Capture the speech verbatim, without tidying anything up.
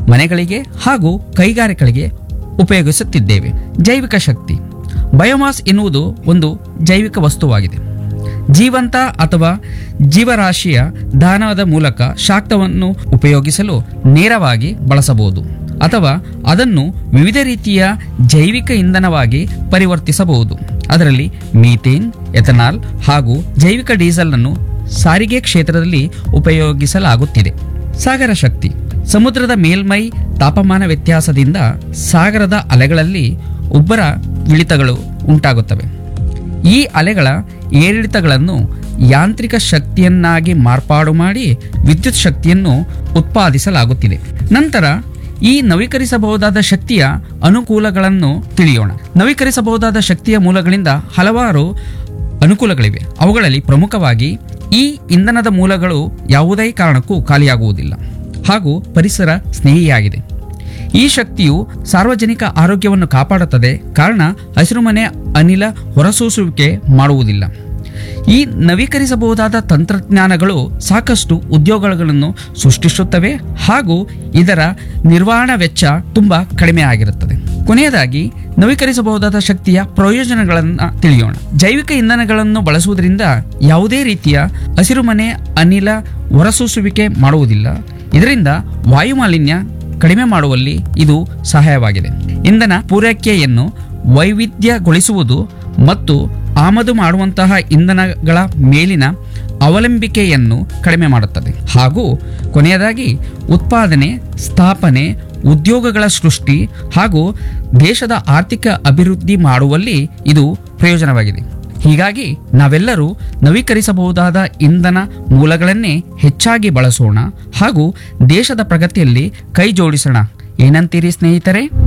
ಮನೆಗಳಿಗೆ ಹಾಗೂ ಕೈಗಾರಿಕೆಗಳಿಗೆ ಉಪಯೋಗಿಸುತ್ತಿದ್ದೇವೆ. ಜೈವಿಕ ಶಕ್ತಿ. ಬಯೋಮಾಸ್ ಎನ್ನುವುದು ಒಂದು ಜೈವಿಕ ವಸ್ತುವಾಗಿದೆ. ಜೀವಂತ ಅಥವಾ ಜೀವರಾಶಿಯ ದಹನದ ಮೂಲಕ ಶಾಖವನ್ನು ಉಪಯೋಗಿಸಲು ನೇರವಾಗಿ ಬಳಸಬಹುದು ಅಥವಾ ಅದನ್ನು ವಿವಿಧ ರೀತಿಯ ಜೈವಿಕ ಇಂಧನವಾಗಿ ಪರಿವರ್ತಿಸಬಹುದು. ಅದರಲ್ಲಿ ಮೀಥೇನ್, ಎಥನಾಲ್ ಹಾಗೂ ಜೈವಿಕ ಡೀಸೆಲ್ ಅನ್ನು ಸಾರಿಗೆ ಕ್ಷೇತ್ರದಲ್ಲಿ ಉಪಯೋಗಿಸಲಾಗುತ್ತಿದೆ. ಸಾಗರ ಶಕ್ತಿ. ಸಮುದ್ರದ ಮೇಲ್ಮೈ ತಾಪಮಾನ ವ್ಯತ್ಯಾಸದಿಂದ ಸಾಗರದ ಅಲೆಗಳಲ್ಲಿ ಉಬ್ಬರ ಇಳಿತಗಳು ಉಂಟಾಗುತ್ತವೆ. ಈ ಅಲೆಗಳ ಏರಿಳಿತಗಳನ್ನು ಯಾಂತ್ರಿಕ ಶಕ್ತಿಯನ್ನಾಗಿ ಮಾರ್ಪಾಡು ಮಾಡಿ ವಿದ್ಯುತ್ ಶಕ್ತಿಯನ್ನು ಉತ್ಪಾದಿಸಲಾಗುತ್ತಿದೆ. ನಂತರ ಈ ನವೀಕರಿಸಬಹುದಾದ ಶಕ್ತಿಯ ಅನುಕೂಲಗಳನ್ನು ತಿಳಿಯೋಣ. ನವೀಕರಿಸಬಹುದಾದ ಶಕ್ತಿಯ ಮೂಲಗಳಿಂದ ಹಲವಾರು ಅನುಕೂಲಗಳಿವೆ. ಅವುಗಳಲ್ಲಿ ಪ್ರಮುಖವಾಗಿ ಈ ಇಂಧನದ ಮೂಲಗಳು ಯಾವುದೇ ಕಾರಣಕ್ಕೂ ಖಾಲಿಯಾಗುವುದಿಲ್ಲ ಹಾಗೂ ಪರಿಸರ ಸ್ನೇಹಿಯಾಗಿದೆ. ಈ ಶಕ್ತಿಯು ಸಾರ್ವಜನಿಕ ಆರೋಗ್ಯವನ್ನು ಕಾಪಾಡುತ್ತದೆ, ಕಾರಣ ಹಸಿರುಮನೆ ಅನಿಲ ಹೊರಸೂಸುವಿಕೆ ಮಾಡುವುದಿಲ್ಲ. ಈ ನವೀಕರಿಸಬಹುದಾದ ತಂತ್ರಜ್ಞಾನಗಳು ಸಾಕಷ್ಟು ಉದ್ಯೋಗಗಳನ್ನು ಸೃಷ್ಟಿಸುತ್ತವೆ ಹಾಗೂ ಇದರ ನಿರ್ವಹಣಾ ವೆಚ್ಚ ತುಂಬಾ ಕಡಿಮೆ ಆಗಿರುತ್ತದೆ. ಕೊನೆಯದಾಗಿ ನವೀಕರಿಸಬಹುದಾದ ಶಕ್ತಿಯ ಪ್ರಯೋಜನಗಳನ್ನು ತಿಳಿಯೋಣ. ಜೈವಿಕ ಇಂಧನಗಳನ್ನು ಬಳಸುವುದರಿಂದ ಯಾವುದೇ ರೀತಿಯ ಹಸಿರುಮನೆ ಅನಿಲ ಹೊರಸೂಸುವಿಕೆ ಮಾಡುವುದಿಲ್ಲ. ಇದರಿಂದ ವಾಯುಮಾಲಿನ್ಯ ಕಡಿಮೆ ಮಾಡುವಲ್ಲಿ ಇದು ಸಹಾಯವಾಗಿದೆ. ಇಂಧನ ಪೂರೈಕೆಯನ್ನು ವೈವಿಧ್ಯಗೊಳಿಸುವುದು ಮತ್ತು ಆಮದು ಮಾಡುವಂತಹ ಇಂಧನಗಳ ಮೇಲಿನ ಅವಲಂಬಿಕೆಯನ್ನು ಕಡಿಮೆ ಮಾಡುತ್ತದೆ ಹಾಗೂ ಕೊನೆಯದಾಗಿ ಉತ್ಪಾದನೆ, ಸ್ಥಾಪನೆ, ಉದ್ಯೋಗಗಳ ಸೃಷ್ಟಿ ಹಾಗೂ ದೇಶದ ಆರ್ಥಿಕ ಅಭಿವೃದ್ಧಿ ಮಾಡುವಲ್ಲಿ ಇದು ಪ್ರಯೋಜನವಾಗಿದೆ. ಹೀಗಾಗಿ ನಾವೆಲ್ಲರೂ ನವೀಕರಿಸಬಹುದಾದ ಇಂಧನ ಮೂಲಗಳನ್ನೇ ಹೆಚ್ಚಾಗಿ ಬಳಸೋಣ ಹಾಗೂ ದೇಶದ ಪ್ರಗತಿಯಲ್ಲಿ ಕೈ ಜೋಡಿಸೋಣ. ಏನಂತೀರಿ ಸ್ನೇಹಿತರೆ?